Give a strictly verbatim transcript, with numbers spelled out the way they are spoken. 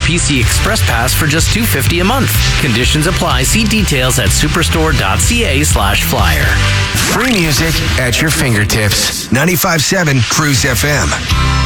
P C Express Pass for just two dollars and fifty cents a month. Conditions apply. See details at superstore.ca slash flyer. Free music at your fingertips. ninety-five point seven Cruise F M.